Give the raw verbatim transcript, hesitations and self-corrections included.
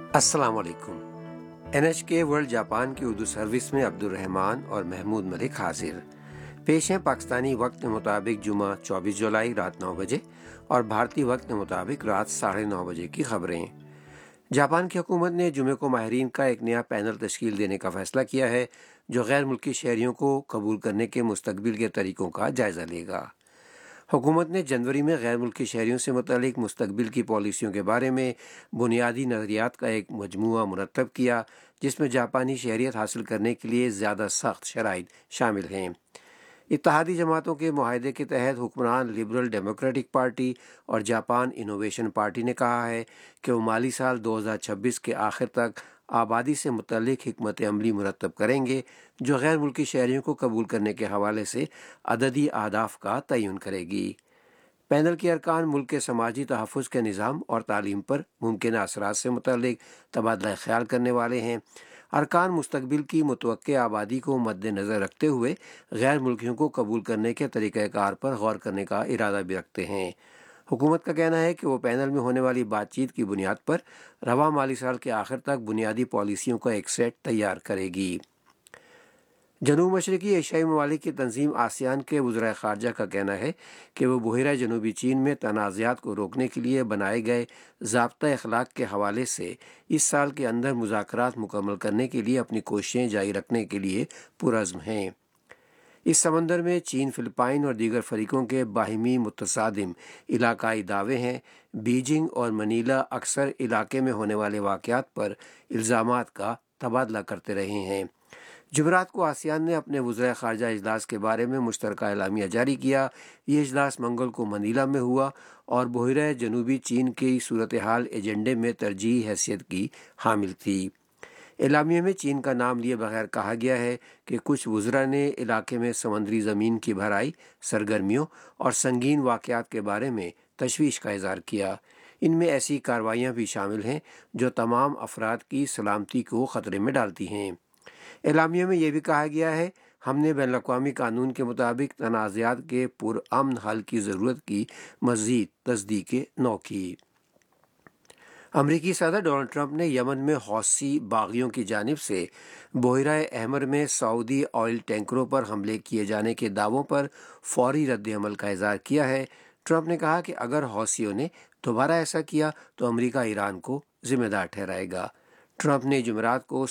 السلام علیکم۔ N H کے ورلڈ جاپان کی اردو سروس میں عبدالرحمان اور محمود ملک حاضر۔ پیش ہیں پاکستانی وقت کے مطابق جمعہ چوبیس جولائی رات نو بجے اور بھارتی وقت کے مطابق رات ساڑھے نو بجے کی خبریں۔ جاپان کی حکومت نے جمعے کو ماہرین کا ایک نیا پینل تشکیل دینے کا فیصلہ کیا ہے جو غیر ملکی شہریوں کو قبول کرنے کے مستقبل کے طریقوں کا جائزہ لے گا۔ حکومت نے جنوری میں غیر ملکی شہریوں سے متعلق مستقبل کی پالیسیوں کے بارے میں بنیادی نظریات کا ایک مجموعہ مرتب کیا جس میں جاپانی شہریت حاصل کرنے کے لیے زیادہ سخت شرائط شامل ہیں۔ اتحادی جماعتوں کے معاہدے کے تحت حکمران لبرل ڈیموکریٹک پارٹی اور جاپان انوویشن پارٹی نے کہا ہے کہ وہ مالی سال دو ہزار چھبیس کے آخر تک آبادی سے متعلق حکمت عملی مرتب کریں گے جو غیر ملکی شہریوں کو قبول کرنے کے حوالے سے عددی اہداف کا تعین کرے گی۔ پینل کے ارکان ملک کے سماجی تحفظ کے نظام اور تعلیم پر ممکنہ اثرات سے متعلق تبادلہ خیال کرنے والے ہیں۔ ارکان مستقبل کی متوقع آبادی کو مد نظر رکھتے ہوئے غیر ملکیوں کو قبول کرنے کے طریقہ کار پر غور کرنے کا ارادہ بھی رکھتے ہیں۔ حکومت کا کہنا ہے کہ وہ پینل میں ہونے والی بات چیت کی بنیاد پر رواں مالی سال کے آخر تک بنیادی پالیسیوں کا ایک سیٹ تیار کرے گی۔ جنوب مشرقی ایشیائی ممالک کی تنظیم آسیان کے وزرائے خارجہ کا کہنا ہے کہ وہ بحیرہ جنوبی چین میں تنازعات کو روکنے کے لیے بنائے گئے ضابطہ اخلاق کے حوالے سے اس سال کے اندر مذاکرات مکمل کرنے کے لیے اپنی کوششیں جاری رکھنے کے لیے پرعزم ہیں۔ اس سمندر میں چین، فلپائن اور دیگر فریقوں کے باہمی متصادم علاقائی دعوے ہیں۔ بیجنگ اور منیلا اکثر علاقے میں ہونے والے واقعات پر الزامات کا تبادلہ کرتے رہے ہیں۔ جمعرات کو آسیان نے اپنے وزرائے خارجہ اجلاس کے بارے میں مشترکہ اعلامیہ جاری کیا۔ یہ اجلاس منگل کو منیلا میں ہوا اور بحیرہ جنوبی چین کی صورتحال ایجنڈے میں ترجیحی حیثیت کی حامل تھی۔ اعلامیہ میں چین کا نام لیے بغیر کہا گیا ہے کہ کچھ وزراء نے علاقے میں سمندری زمین کی بھرائی، سرگرمیوں اور سنگین واقعات کے بارے میں تشویش کا اظہار کیا۔ ان میں ایسی کارروائیاں بھی شامل ہیں جو تمام افراد کی سلامتی کو خطرے میں ڈالتی ہیں۔ اعلامیہ میں یہ بھی کہا گیا ہے ہم نے بین الاقوامی قانون کے مطابق تنازعات کے پرامن حل کی ضرورت کی مزید تصدیق نو کی۔ امریکی صدر ڈونلڈ ٹرمپ نے یمن میں حوثی باغیوں کی جانب سے بحیرہ احمر میں سعودی آئل ٹینکروں پر حملے کیے جانے کے دعووں پر فوری رد عمل کا اظہار کیا ہے۔ ٹرمپ نے کہا کہ اگر حوثیوں نے دوبارہ ایسا کیا تو امریکہ ایران کو ذمہ دار ٹھہرائے گا۔ ٹرمپ نے جمعرات کو